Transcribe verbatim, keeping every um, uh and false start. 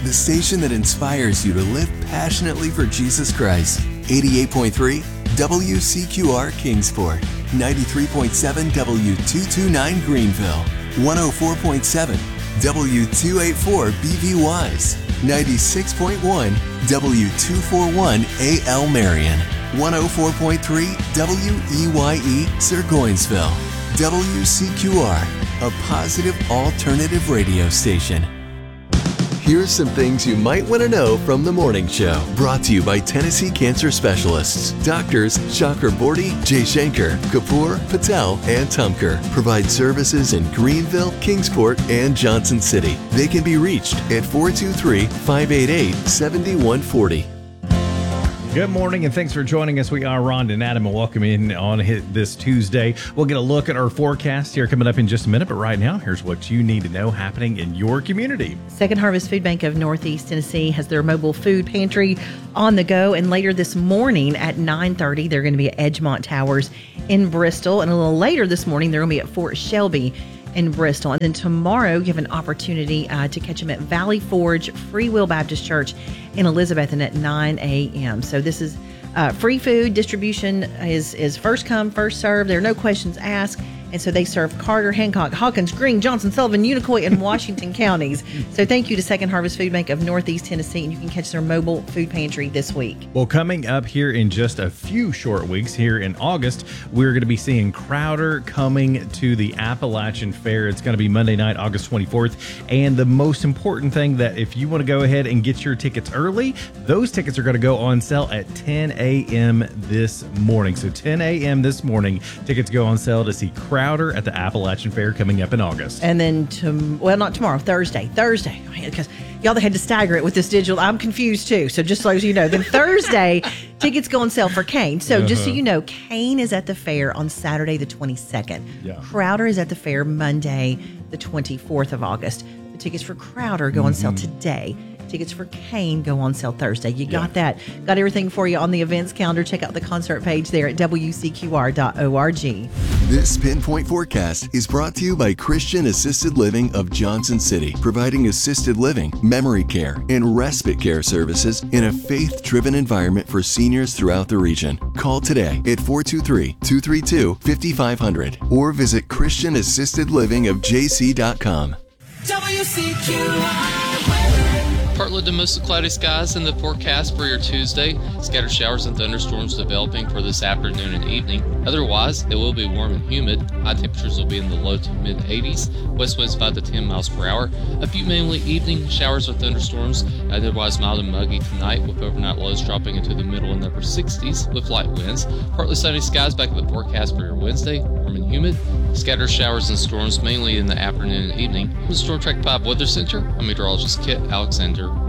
the station that inspires you to live passionately for Jesus Christ. eighty-eight point three W C Q R Kingsport, ninety-three point seven W two twenty-nine Greenville, one oh four point seven W two eighty-four B V Wise, ninety-six point one W two forty-one A L Marion, one oh four point three W E Y E Sirgoinsville. W C Q R, a positive alternative radio station. Here's some things you might want to know from the morning show. Brought to you by Tennessee Cancer Specialists. Doctors Chakraborty, Jayshankar, Kapoor, Patel, and Tumker provide services in Greenville, Kingsport, and Johnson City. They can be reached at four two three, five eight eight, seven one four zero. Good morning, and thanks for joining us. We are Rhonda and Adam, and welcome in on this Tuesday. We'll get a look at our forecast here coming up in just a minute, but right now, here's what you need to know happening in your community. Second Harvest Food Bank of Northeast Tennessee has their mobile food pantry on the go, and later this morning at nine thirty, they're going to be at Edgemont Towers in Bristol, and a little later this morning, they're going to be at Fort Shelby in Bristol. And then tomorrow, you have an opportunity uh, to catch them at Valley Forge Free Will Baptist Church in Elizabethton at nine a.m. So this is uh, free food distribution is is first come, first served. There are no questions asked. And so they serve Carter, Hancock, Hawkins, Greene, Johnson, Sullivan, Unicoi, and Washington counties. So thank you to Second Harvest Food Bank of Northeast Tennessee, and you can catch their mobile food pantry this week. Well, coming up here in just a few short weeks here in August, we're going to be seeing Crowder coming to the Appalachian Fair. It's going to be Monday night, August twenty-fourth. And the most important thing that if you want to go ahead and get your tickets early, those tickets are going to go on sale at ten a.m. this morning. So ten a.m. this morning, tickets go on sale to see Crowder Crowder at the Appalachian Fair coming up in August. And then, to, well, not tomorrow, Thursday. Thursday. Because y'all that had to stagger it with this digital, I'm confused too. So just so you know, then Thursday, tickets go on sale for Kane. So uh-huh. just so you know, Kane is at the fair on Saturday the twenty-second. Yeah. Crowder is at the fair Monday the twenty-fourth of August. The tickets for Crowder go mm-hmm. on sale today. Tickets for Kane go on sale Thursday. You got yeah. that. Got everything for you on the events calendar. Check out the concert page there at W C Q R dot org. This Pinpoint Forecast is brought to you by Christian Assisted Living of Johnson City, providing assisted living, memory care, and respite care services in a faith-driven environment for seniors throughout the region. Call today at four two three, two three two, five five zero zero or visit christian assisted living of j c dot com. W C Q R. Partly to mostly cloudy skies in the forecast for your Tuesday. Scattered showers and thunderstorms developing for this afternoon and evening. Otherwise, it will be warm and humid. High temperatures will be in the low to mid eighties. West winds five to ten miles per hour. A few mainly evening showers or thunderstorms. Otherwise mild and muggy tonight, with overnight lows dropping into the middle and upper sixties with light winds. Partly sunny skies back in the forecast for your Wednesday. Warm and humid. Scattered showers and storms mainly in the afternoon and evening. From the Storm Track five Weather Center, I'm meteorologist Kit Alexander.